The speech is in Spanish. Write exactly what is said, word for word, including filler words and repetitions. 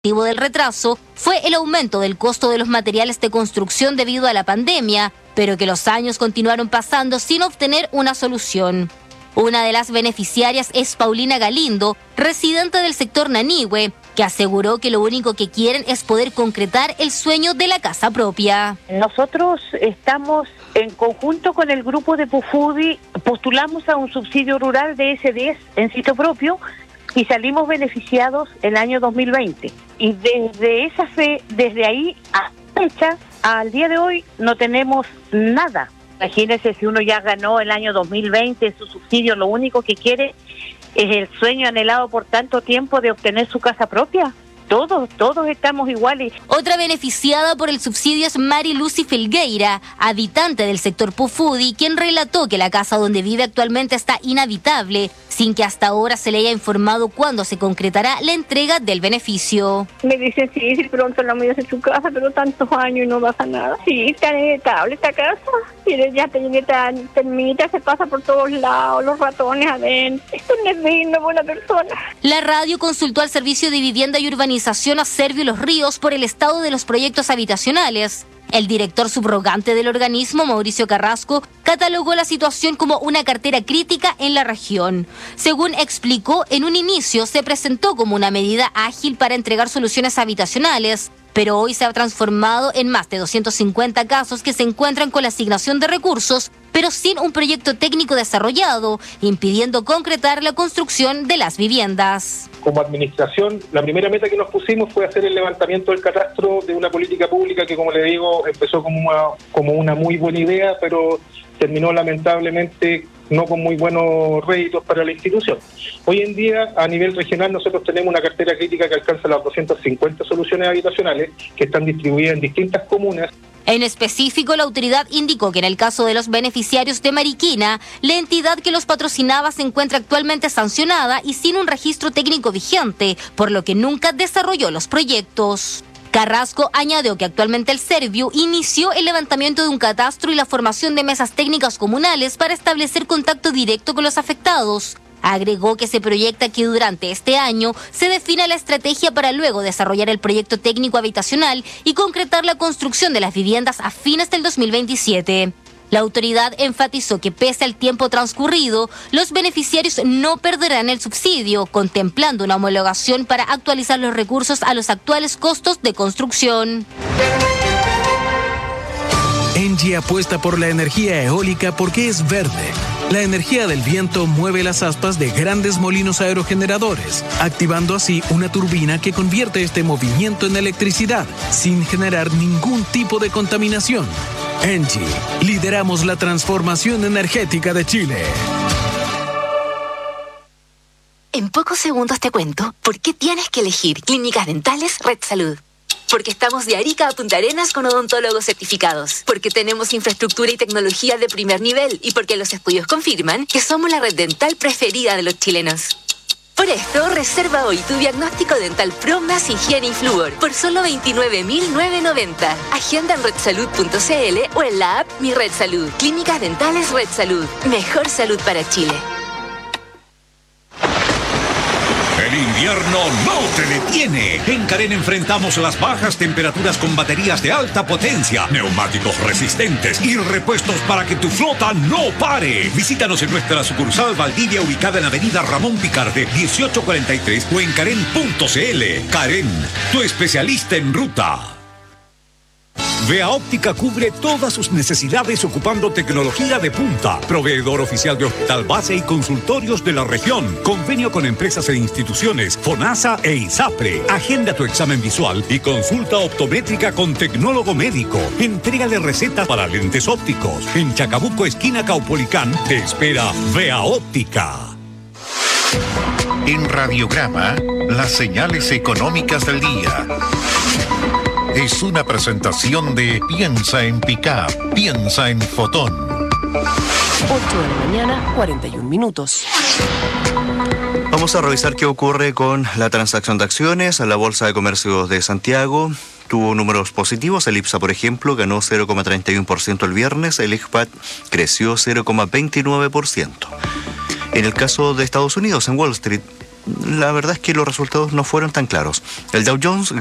motivo del retraso fue el aumento del costo de los materiales de construcción debido a la pandemia, pero que los años continuaron pasando sin obtener una solución. Una de las beneficiarias es Paulina Galindo, residente del sector Nanihue, que aseguró que lo único que quieren es poder concretar el sueño de la casa propia. Nosotros estamos en conjunto con el grupo de Pufudi, postulamos a un subsidio rural de ese diez en sitio propio y salimos beneficiados el año dos mil veinte. Y desde esa fe, desde ahí a fecha, al día de hoy no tenemos nada. Imagínense si uno ya ganó el año dos mil veinte su subsidio, lo único que quiere es el sueño anhelado por tanto tiempo de obtener su casa propia. Todos, todos estamos iguales. Otra beneficiada por el subsidio es Mari Lucy Filgueira, habitante del sector Pufudi, quien relató que la casa donde vive actualmente está inhabitable, sin que hasta ahora se le haya informado cuándo se concretará la entrega del beneficio. Me dicen, sí, sí, pronto la voy a hacer su casa, pero tantos años y no pasa nada. Sí, está inhabitable esta casa. Mire, ya tiene tan termita, se pasa por todos lados, los ratones adentro. Esto no es digno, buena persona. La radio consultó al Servicio de Vivienda y Urbanización a Servio Los Ríos por el estado de los proyectos habitacionales. El director subrogante del organismo, Mauricio Carrasco, catalogó la situación como una cartera crítica en la región. Según explicó, en un inicio se presentó como una medida ágil para entregar soluciones habitacionales, pero hoy se ha transformado en más de doscientos cincuenta casos que se encuentran con la asignación de recursos, pero sin un proyecto técnico desarrollado, impidiendo concretar la construcción de las viviendas. Como administración, la primera meta que nos pusimos fue hacer el levantamiento del catastro de una política pública que, como le digo, empezó como una, como una muy buena idea, pero terminó lamentablemente no con muy buenos réditos para la institución. Hoy en día, a nivel regional, nosotros tenemos una cartera crítica que alcanza las doscientas cincuenta soluciones habitacionales que están distribuidas en distintas comunas. En específico, la autoridad indicó que en el caso de los beneficiarios de Mariquina, la entidad que los patrocinaba se encuentra actualmente sancionada y sin un registro técnico vigente, por lo que nunca desarrolló los proyectos. Carrasco añadió que actualmente el Serviu inició el levantamiento de un catastro y la formación de mesas técnicas comunales para establecer contacto directo con los afectados. Agregó que se proyecta que durante este año se defina la estrategia para luego desarrollar el proyecto técnico habitacional y concretar la construcción de las viviendas a fines del dos mil veintisiete. La autoridad enfatizó que pese al tiempo transcurrido, los beneficiarios no perderán el subsidio, contemplando una homologación para actualizar los recursos a los actuales costos de construcción. Engie apuesta por la energía eólica porque es verde. La energía del viento mueve las aspas de grandes molinos aerogeneradores, activando así una turbina que convierte este movimiento en electricidad, sin generar ningún tipo de contaminación. Engie, lideramos la transformación energética de Chile. En pocos segundos te cuento por qué tienes que elegir Clínicas Dentales Red Salud. Porque estamos de Arica a Punta Arenas con odontólogos certificados. Porque tenemos infraestructura y tecnología de primer nivel. Y porque los estudios confirman que somos la red dental preferida de los chilenos. Por esto, reserva hoy tu diagnóstico dental Pro más higiene y flúor por solo veintinueve mil novecientos noventa. Agenda en red salud punto c l o en la app Mi Red Salud. Clínicas Dentales Red Salud. Mejor salud para Chile. El invierno no te detiene. En Carén enfrentamos las bajas temperaturas con baterías de alta potencia, neumáticos resistentes y repuestos para que tu flota no pare. Visítanos en nuestra sucursal Valdivia, ubicada en Avenida Ramón Picarde, dieciocho cuarenta y tres o en carén punto c l. Carén, tu especialista en ruta. Vea Óptica cubre todas sus necesidades ocupando tecnología de punta. Proveedor oficial de hospital base y consultorios de la región. Convenio con empresas e instituciones, FONASA e ISAPRE. Agenda tu examen visual y consulta optométrica con tecnólogo médico. Entrégale recetas para lentes ópticos. En Chacabuco, esquina Caupolicán, te espera Vea Óptica. En Radiograma, las señales económicas del día. Es una presentación de Piensa en Pickup, piensa en Fotón. ocho de la mañana, cuarenta y un minutos. Vamos a revisar qué ocurre con la transacción de acciones. La Bolsa de Comercio de Santiago tuvo números positivos. El IPSA, por ejemplo, ganó cero coma treinta y uno por ciento el viernes. El I G P A T creció cero coma veintinueve por ciento. En el caso de Estados Unidos, en Wall Street, la verdad es que los resultados no fueron tan claros. El Dow Jones